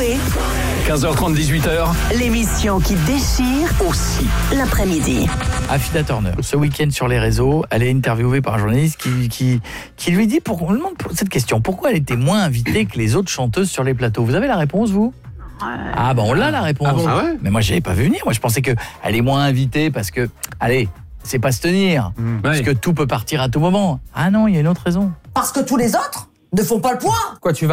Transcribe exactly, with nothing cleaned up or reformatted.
Coé. quinze heures trente, dix-huit heures. L'émission qui déchire aussi l'après-midi. Afida Turner, ce week-end sur les réseaux, elle est interviewée par un journaliste qui, qui, qui lui dit, pour, on lui demande cette question, pourquoi elle était moins invitée que les autres chanteuses sur les plateaux? Vous avez la réponse, vous? Ah ben on l'a la réponse. Ah bon, ah ouais. Mais moi j'avais pas vu venir, moi je pensais qu'elle est moins invitée parce que, allez, c'est pas se tenir, mmh. parce ouais. que tout peut partir à tout moment. Ah non, il y a une autre raison. Parce que tous les autres ne font pas le poids. Quoi, tu vas